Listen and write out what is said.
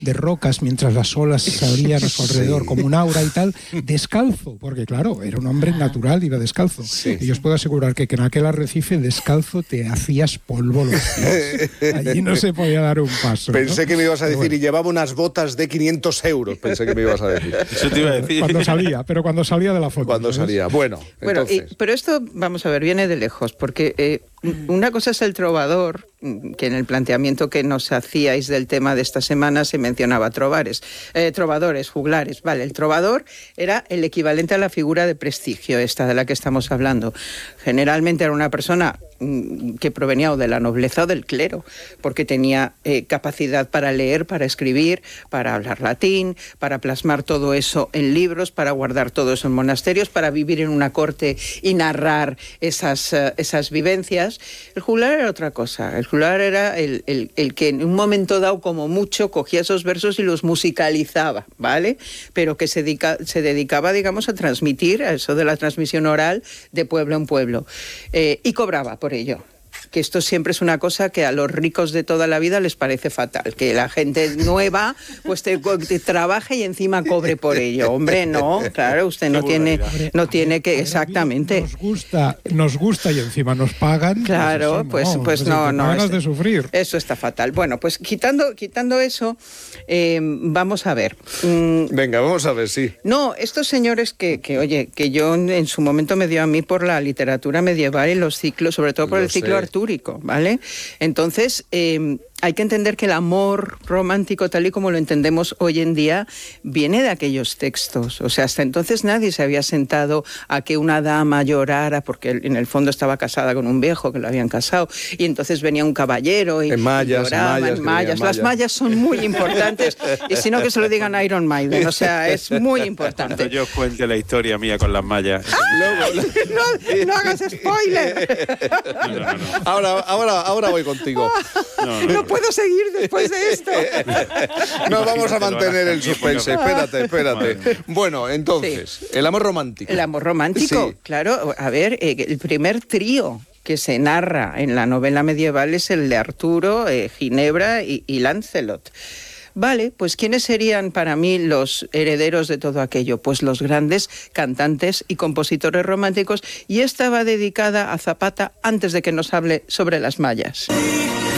de rocas mientras las olas se abrían a su alrededor como un aura y tal, descalzo, porque claro, era un hombre natural, iba descalzo. Sí. Y yo os puedo asegurar que en aquel arrecife descalzo te hacías polvo los pies. Allí no se podía dar un paso. Pensé ¿no? que me ibas a decir, Bueno. y llevaba unas botas de 500 euros, pensé que me ibas a decir. Eso te iba a decir. Cuando salía de la foto. Cuando ¿sabes? salía. Bueno, entonces... pero esto, vamos a ver, viene de lejos, porque una cosa es el trovador, que en el planteamiento que nos hacíais del tema de esta semana se mencionaba trovadores, juglares. Vale, el trovador era el equivalente a la figura de prestigio, esta de la que estamos hablando. Generalmente era una persona que provenía o de la nobleza o del clero, porque tenía capacidad para leer, para escribir, para hablar latín, para plasmar todo eso en libros, para guardar todo eso en monasterios, para vivir en una corte y narrar esas vivencias. El juglar era otra cosa. El juglar era el que en un momento dado, como mucho, cogía esos versos y los musicalizaba, ¿vale? Pero que se dedicaba, digamos, a transmitir, a eso de la transmisión oral de pueblo en pueblo. Y cobraba por ello. Que esto siempre es una cosa que a los ricos de toda la vida les parece fatal, que la gente nueva pues te trabaje y encima cobre por ello. Hombre, no, claro, usted no tiene que, exactamente. Nos gusta y encima nos pagan. Claro, pues no. Ganas de sufrir. Eso está fatal. Bueno, pues quitando eso, vamos a ver. Venga, vamos a ver, sí. No, estos señores que yo en su momento me dio a mí por la literatura medieval y los ciclos, sobre todo por el ciclo artúrico, ¿vale? Entonces, hay que entender que el amor romántico, tal y como lo entendemos hoy en día, viene de aquellos textos. O sea, hasta entonces nadie se había sentado a que una dama llorara, porque en el fondo estaba casada con un viejo que lo habían casado, y entonces venía un caballero y lloraba en mallas. Las mallas son muy importantes, y si no, que se lo digan a Iron Maiden. O sea, es muy importante. Cuando yo cuente la historia mía con las mallas. No hagas spoiler. No. Ahora voy contigo. No puedo seguir después de esto. No vamos a mantener el suspense. Espérate. Bueno, entonces, sí. El amor romántico. El amor romántico, sí. Claro. A ver, el primer trío que se narra en la novela medieval es el de Arturo, Ginebra y Lancelot. Vale, pues ¿quiénes serían para mí los herederos de todo aquello? Pues los grandes cantantes y compositores románticos, y esta va dedicada a Zapata antes de que nos hable sobre las mallas.